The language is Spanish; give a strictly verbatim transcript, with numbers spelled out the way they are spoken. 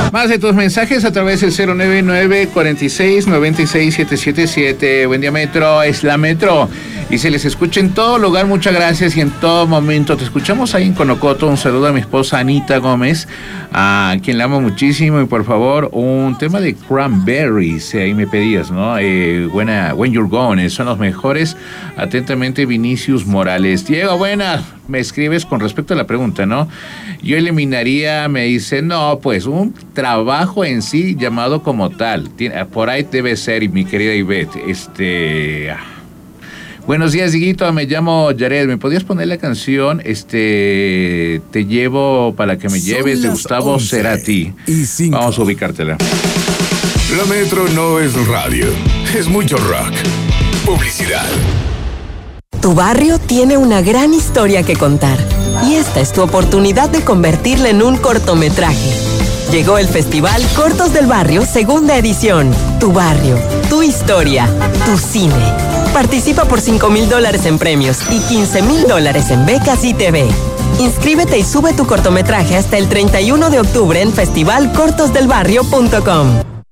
Más de tus mensajes a través del cero nueve nueve, cuarenta y seis, noventa y seis, setecientos setenta y siete. Buen día, Metro. Es la Metro. Y se les escucha en todo lugar. Muchas gracias. Y en todo momento. Te escuchamos ahí en Conocoto. Un saludo a mi esposa Anita Gómez, a quien la amo muchísimo. Y por favor, un tema de Cranberries. Ahí me pedías, ¿no? Eh, buena, When You're Gone. Son los mejores. Atentamente, Vinicius Morales. Diego, buenas. Me escribes con respecto a la pregunta, ¿no? Yo eliminaría, me dice, no, pues un trabajo en sí llamado como tal. Por ahí debe ser, mi querida Ivette. Este... Buenos días, Dieguito, me llamo Jared. ¿Me podías poner la canción, este... Te llevo para que me lleves, de Gustavo Cerati? Vamos a ubicártela. La Metro no es radio, es mucho rock. Publicidad. Tu barrio tiene una gran historia que contar y esta es tu oportunidad de convertirla en un cortometraje. Llegó el Festival Cortos del Barrio, segunda edición. Tu barrio, tu historia, tu cine. Participa por cinco mil dólares en premios y quince mil dólares en becas y T V. Inscríbete y sube tu cortometraje hasta el treinta y uno de octubre en festival cortos del barrio punto com.